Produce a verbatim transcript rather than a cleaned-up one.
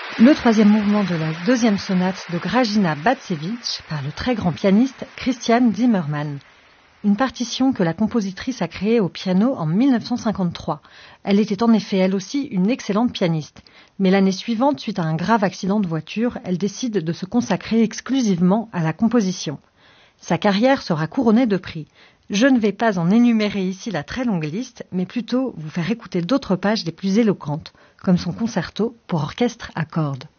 Le troisième mouvement de la deuxième sonate de Grażyna Bacewicz par le très grand pianiste Christian Zimmermann. Une partition que la compositrice a créée au piano en mille neuf cent cinquante-trois. Elle était en effet elle aussi une excellente pianiste. Mais l'année suivante, suite à un grave accident de voiture, elle décide de se consacrer exclusivement à la composition. Sa carrière sera couronnée de prix. Je ne vais pas en énumérer ici la très longue liste, mais plutôt vous faire écouter d'autres pages des plus éloquentes, comme son concerto pour orchestre à cordes.